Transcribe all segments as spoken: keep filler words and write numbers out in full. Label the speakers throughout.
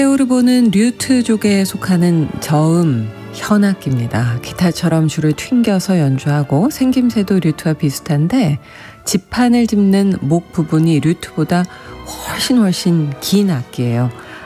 Speaker 1: 테오르보는 류트족에 속하는 저음 현악기입니다. 기타처럼 줄을 튕겨서 연주하고 생김새도 류트와 비슷한데 지판을 짚는 목 부분이 류트보다 훨씬 훨씬 긴 악기예요.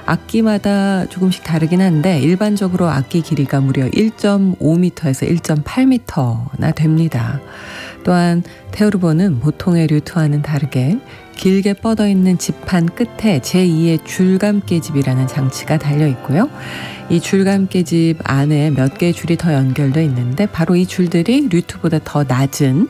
Speaker 1: 악기마다 조금씩 다르긴 한데 일반적으로 악기 길이가 무려 일 점 오 미터에서 일 점 팔 미터나 됩니다. 또한 테오르보는 보통의 류트와는 다르게 길게 뻗어있는 지판 끝에 제이의 줄감깨집이라는 장치가 달려 있고요. 이 줄감깨집 안에 몇 개의 줄이 더 연결되어 있는데 바로 이 줄들이 류트보다 더 낮은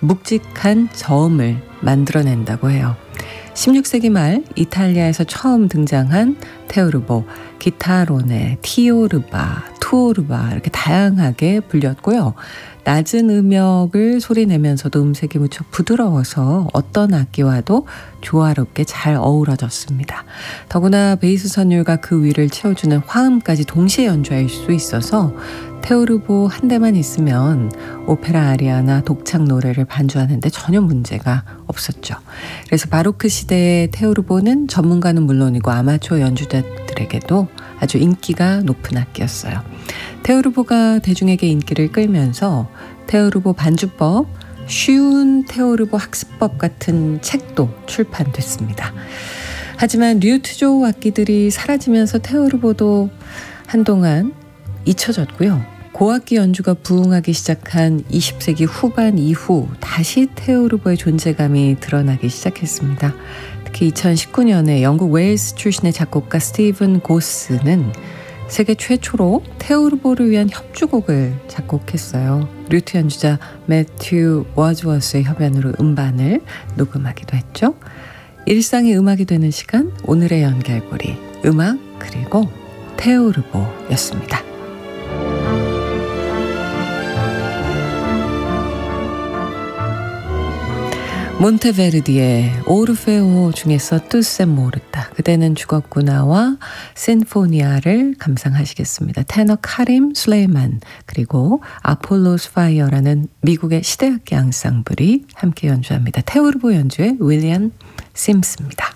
Speaker 1: 묵직한 저음을 만들어낸다고 해요. 십육 세기 말 이탈리아에서 처음 등장한 테오르보, 기타로네, 티오르바, 투오르바 이렇게 다양하게 불렸고요. 낮은 음역을 소리내면서도 음색이 무척 부드러워서 어떤 악기와도 조화롭게 잘 어우러졌습니다. 더구나 베이스 선율과 그 위를 채워주는 화음까지 동시에 연주할 수 있어서 테오르보 한 대만 있으면 오페라 아리아나 독창 노래를 반주하는데 전혀 문제가 없었죠. 그래서 바로크 시대의 테오르보는 전문가는 물론이고 아마추어 연주자들에게도 아주 인기가 높은 악기였어요. 테오르보가 대중에게 인기를 끌면서 테오르보 반주법, 쉬운 테오르보 학습법 같은 책도 출판됐습니다. 하지만 류트족 악기들이 사라지면서 테오르보도 한동안 잊혀졌고요. 고악기 연주가 부흥하기 시작한 이십 세기 후반 이후 다시 테오르보의 존재감이 드러나기 시작했습니다. 특히 이천십구 년에 영국 웨일스 출신의 작곡가 스티븐 고스는 세계 최초로 테오르보를 위한 협주곡을 작곡했어요. 류트 연주자 매튜 워즈워스의 협연으로 음반을 녹음하기도 했죠. 일상의 음악이 되는 시간, 오늘의 연결고리, 음악 그리고 테오르보였습니다. 몬테베르디의 오르페오 중에서 투세 모르타, 그대는 죽었구나와 신포니아를 감상하시겠습니다. 테너 카림 슬레이만 그리고 아폴로스 파이어라는 미국의 시대악기 앙상블이 함께 연주합니다. 테오르보 연주의 윌리엄 심스입니다.